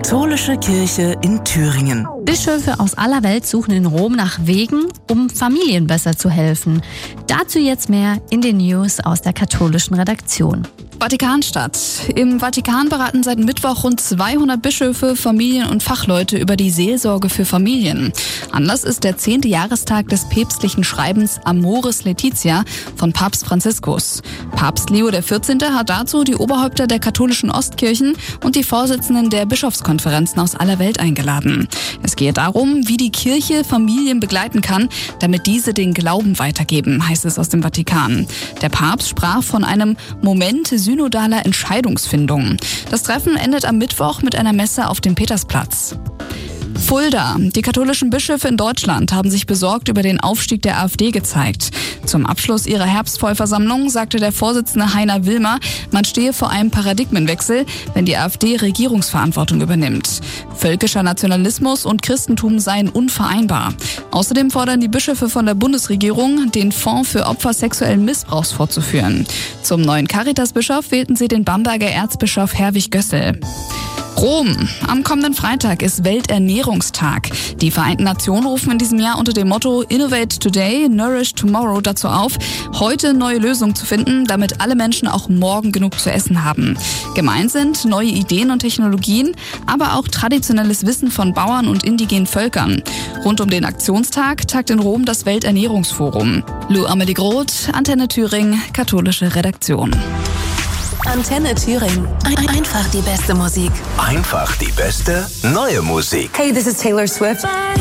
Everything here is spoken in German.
Katholische Kirche in Thüringen. Bischöfe aus aller Welt suchen in Rom nach Wegen, um Familien besser zu helfen. Dazu jetzt mehr in den News aus der katholischen Redaktion. Vatikanstadt. Im Vatikan beraten seit Mittwoch rund 200 Bischöfe, Familien und Fachleute über die Seelsorge für Familien. Anlass ist der 10. Jahrestag des päpstlichen Schreibens Amoris Laetitia von Papst Franziskus. Papst Leo XIV. Hat dazu die Oberhäupter der katholischen Ostkirchen und die Vorsitzenden der Bischofskonferenzen aus aller Welt eingeladen. Es geht darum, wie die Kirche Familien begleiten kann, damit diese den Glauben weitergeben, heißt es aus dem Vatikan. Der Papst sprach von einem Moment synodaler Entscheidungsfindung. Das Treffen endet am Mittwoch mit einer Messe auf dem Petersplatz. Fulda. Die katholischen Bischöfe in Deutschland haben sich besorgt über den Aufstieg der AfD gezeigt. Zum Abschluss ihrer Herbstvollversammlung sagte der Vorsitzende Heiner Wilmer, man stehe vor einem Paradigmenwechsel, wenn die AfD Regierungsverantwortung übernimmt. Völkischer Nationalismus und Christentum seien unvereinbar. Außerdem fordern die Bischöfe von der Bundesregierung, den Fonds für Opfer sexuellen Missbrauchs fortzuführen. Zum neuen Caritas-Bischof wählten sie den Bamberger Erzbischof Herwig Gössel. Rom. Am kommenden Freitag ist Welternährungstag. Die Vereinten Nationen rufen in diesem Jahr unter dem Motto Innovate Today, Nourish Tomorrow dazu auf, heute neue Lösungen zu finden, damit alle Menschen auch morgen genug zu essen haben. Gemeint sind neue Ideen und Technologien, aber auch traditionelles Wissen von Bauern und indigenen Völkern. Rund um den Aktionstag tagt in Rom das Welternährungsforum. Lou Amelie Groth, Antenne Thüringen, katholische Redaktion. Antenne Thüringen. Einfach die beste Musik. Einfach die beste neue Musik. Hey, this is Taylor Swift.